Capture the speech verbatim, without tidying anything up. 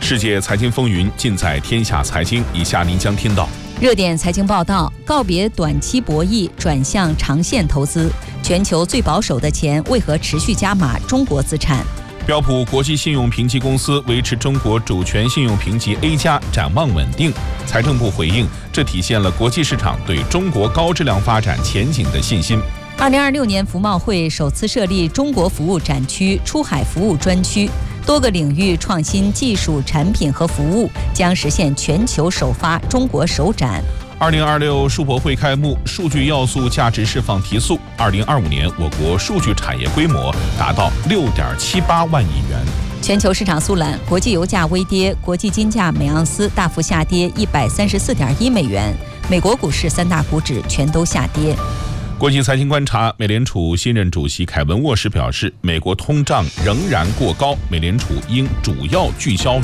世界财经风云尽在天下财经，以下您将听到： 热点财经报道，告别短期博弈，转向长线投资。全球最保守的钱为何持续加码中国资产？ 标普国际信用评级公司维持中国主权信用评级 A 加，展望稳定。财政部回应，这体现了国际市场对中国高质量发展前景的信心。 二零二六年服贸会首次设立中国服务展区、出海服务专区，多个领域创新技术、产品和服务将实现全球首发、中国首展。 二零二六数博会开幕，数据要素价值释放提速。二零二五年，我国数据产业规模达到六点七八万亿元。 全球市场速览，国际油价微跌，国际金价每盎司大幅下跌一百三十四点一美元。美国股市三大股指全都下跌。 国际财经观察，美联储新任主席凯文沃什表示，美国通胀仍然过高，美联储应主要聚焦